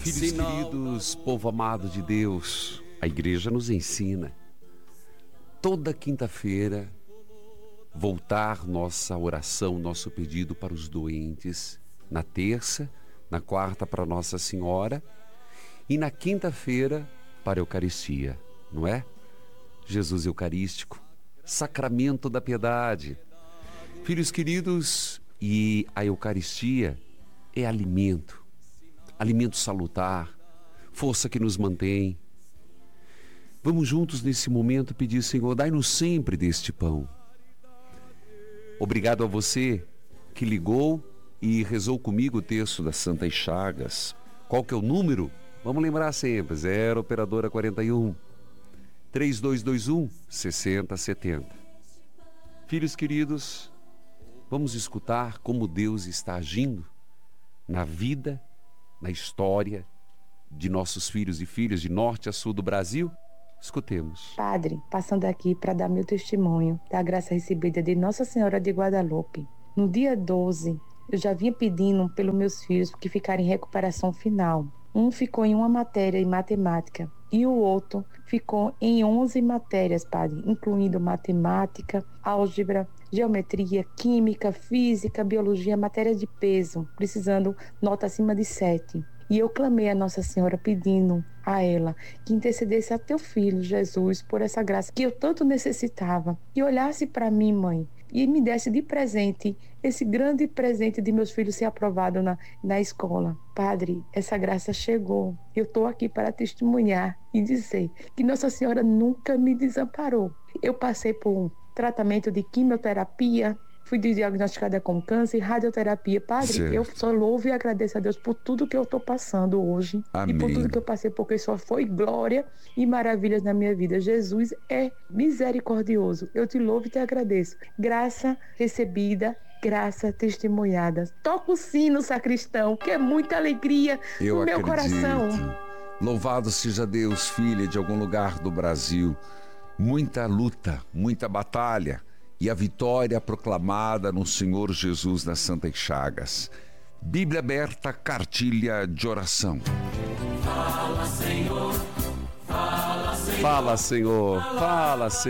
Filhos queridos, povo amado de Deus, a igreja nos ensina toda quinta-feira voltar nossa oração, nosso pedido para os doentes, na terça, na quarta para Nossa Senhora e na quinta-feira para a Eucaristia, não é? Jesus Eucarístico, sacramento da piedade. Filhos queridos, e a Eucaristia é alimento salutar, força que nos mantém. Vamos juntos nesse momento pedir, Senhor, dai-nos sempre deste pão. Obrigado a você que ligou e rezou comigo o texto das Santas Chagas. Qual que é o número? Vamos lembrar sempre, 0 operadora 41 3221 6070. Filhos queridos, vamos escutar como Deus está agindo na vida, na história de nossos filhos e filhas de norte a sul do Brasil. Escutemos. Padre, passando aqui para dar meu testemunho da graça recebida de Nossa Senhora de Guadalupe. No dia 12, eu já vinha pedindo pelos meus filhos que ficaram em recuperação final. Um ficou em uma matéria em matemática e o outro ficou em 11 matérias, padre, incluindo matemática, álgebra, geometria, química, física, biologia, matéria de peso, precisando nota acima de 7. E eu clamei a Nossa Senhora pedindo a ela que intercedesse a teu filho, Jesus, por essa graça que eu tanto necessitava. E olhasse para mim, mãe, e me desse de presente esse grande presente de meus filhos ser aprovado na escola. Padre, essa graça chegou. Eu estou aqui para testemunhar e dizer que Nossa Senhora nunca me desamparou. Eu passei por um tratamento de quimioterapia, fui diagnosticada com câncer e radioterapia. Padre, certo. Eu só louvo e agradeço a Deus por tudo que eu estou passando hoje. Amém. E por tudo que eu passei, porque só foi glória e maravilhas na minha vida. Jesus é misericordioso. Eu te louvo e te agradeço. Graça recebida, graça testemunhada. Toca o sino, sacristão, que é muita alegria no meu coração. Louvado seja Deus, filha de algum lugar do Brasil. Muita luta, muita batalha. E a vitória proclamada no Senhor Jesus nas Santas Chagas. Bíblia aberta, cartilha de oração. Fala, Senhor. Fala, Senhor. Fala, Senhor. Fala, Senhor.